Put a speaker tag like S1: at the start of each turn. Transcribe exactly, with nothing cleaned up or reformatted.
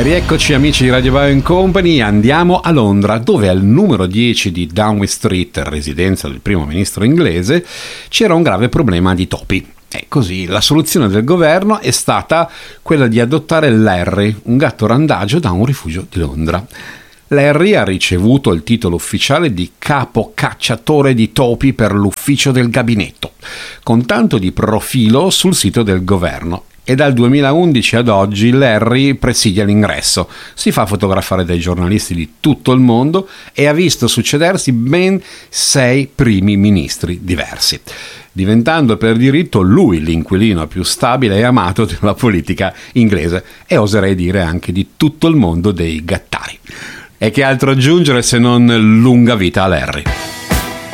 S1: Rieccoci amici di Radio Bio Company, andiamo a Londra, dove al numero dieci di Downing Street, residenza del primo ministro inglese, c'era un grave problema di topi. E così la soluzione del governo è stata quella di adottare Larry, un gatto randagio da un rifugio di Londra. Larry ha ricevuto il titolo ufficiale di capo cacciatore di topi per l'ufficio del gabinetto, con tanto di profilo sul sito del governo. E dal duemilaundici ad oggi Larry presidia l'ingresso, si fa fotografare dai giornalisti di tutto il mondo e ha visto succedersi ben sei primi ministri diversi, diventando per diritto lui l'inquilino più stabile e amato della politica inglese e oserei dire anche di tutto il mondo dei gattari. E che altro aggiungere se non lunga vita a Larry.